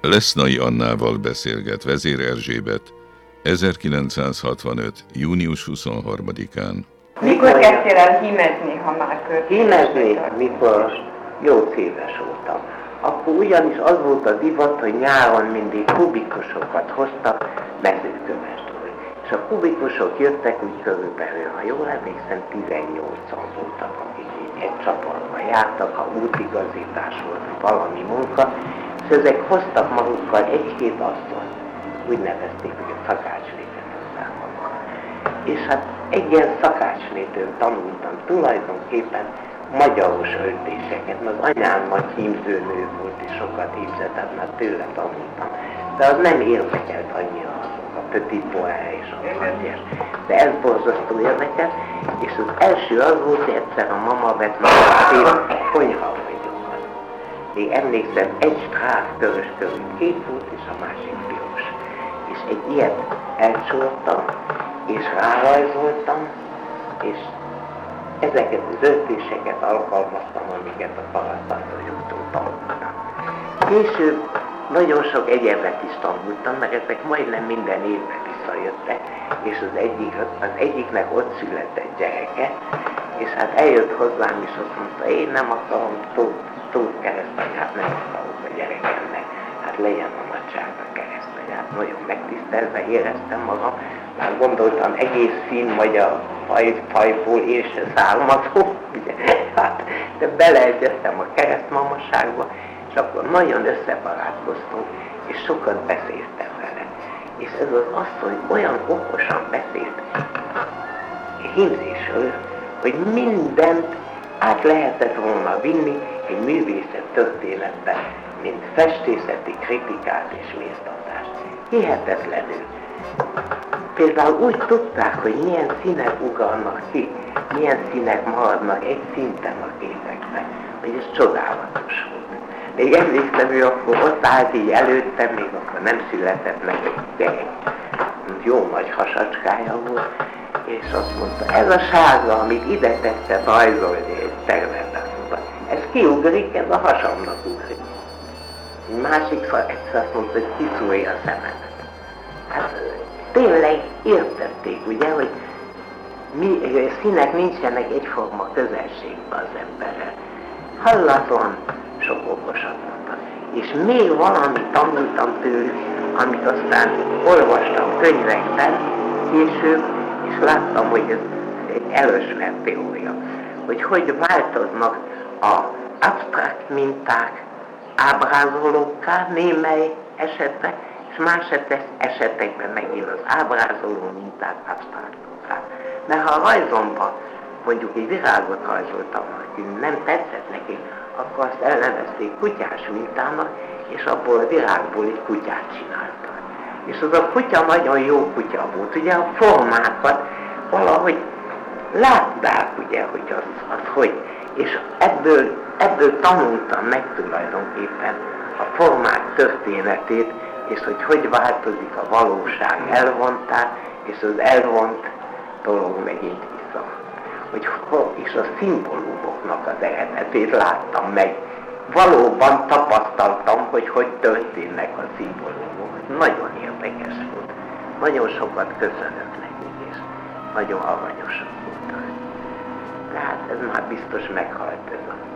Lesznai Annával beszélget Vezér Erzsébet 1965. június 23-án. Mikor kezdtél el hímezni, ha már költöztél? Hímezni, mikor 8 éves voltam. Akkor ugyanis az volt a divat, hogy nyáron mindig kubikusokat hoztak mezőkövesdől. És a kubikusok jöttek úgy körülbelül, ha jól emlékszem, 18-an voltak, akik így egy csapatban jártak, ha útigazítás volt, valami munka, és ezek hoztak magukkal egy-két asszonyt, úgy nevezték, hogy a szakácsnépet hozzá magukkal. És hát egy ilyen szakácsnétől tanultam tulajdonképpen magyaros öltéseket, mert az anyám nagy hímzőnő volt, és sokat hímzett, tehát már tőle tanultam. De az nem érdekelt annyira azok, a Petit Pois és a Franciás. De ez borzasztó érdekes, és az első az volt, hogy egyszer a mama vett meg a szép konyhavagyokat. Még emlékszem, egy stráf körös körül kék volt, és a másik piros. És egy ilyet elcsoltam, és rárajzoltam, és ezeket az öltéseket alkalmaztam, amiket a parasztasszonyoktól tanultam. Később nagyon sok egyebet is tanultam, mert ezek majdnem minden évben visszajöttek, és az egyiknek ott született gyereke, és hát eljött hozzám, és azt mondta, én nem akarom Tóth keresztanyát, nem akarok a gyerekemnek, hát legyen a nagysága keresztanyát. Nagyon megtisztelve éreztem magam, már gondoltam, egész finn magyar fajból én se származom, ugye? Hát, de beleegyeztem a keresztmamasságba, és akkor nagyon összebarátkoztunk, és sokat beszéltem vele. És ez az asszony olyan okosan beszélt hímzésről, hogy mindent át lehetett volna vinni egy művészet történetbe, mint festészeti kritikát és méztatást. Hihetetlenül. Például úgy tudták, hogy milyen színek ugrnak ki, milyen színek maradnak egy szinten a képekben, hogy ez csodálatos volt. Még emlékszem, hogy akkor ott állt így előttem, még akkor nem született meg egy gyerek. Jó nagy hasacskája volt, és azt mondta, ez a sárga, amit ide tetszett rajzolni egy tervetben, ez kiugrik, ez a hasamnak ugrik. Egy másik egyszer azt mondta, hogy kiszúrja a szememet. Hát tényleg értették, ugye, hogy a színek nincsenek egyforma közelségben az emberrel. Hallatlan sok okosat mondtam. És még valamit tanultam tőlük, amit aztán olvastam könyvekben később, és láttam, hogy ez egy elismert teória, hogy változnak az absztrakt minták ábrázolókká némely esetben, és más esetekben megint az ábrázoló minták absztraktókká. Mert ha a rajzomban mondjuk egy virágot rajzoltam, hogy nem tetszett neki, akkor azt elnevezték kutyás mintának, és abból a virágból egy kutyát csináltak. És az a kutya nagyon jó kutya volt, ugye a formákat valahogy látták, ugye, hogy az hogy. És ebből tanultam meg tulajdonképpen a formák történetét, és hogy változik a valóság elvontá, és az elvont dolog megint vissza. És a szimbólumoknak az eredetét láttam meg. Valóban tapasztaltam, hogy történnek a szimbólumok. Nagyon érdekes volt. Nagyon sokat köszönök nekik, és nagyon aranyosak voltak. Tehát ez már biztos meghalt ez a